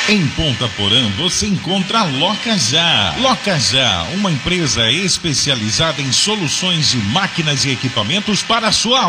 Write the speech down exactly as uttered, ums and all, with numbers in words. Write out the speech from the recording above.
Em Ponta Porã você encontra a Loca Já. Loca Já, uma empresa especializada em soluções de máquinas e equipamentos para a sua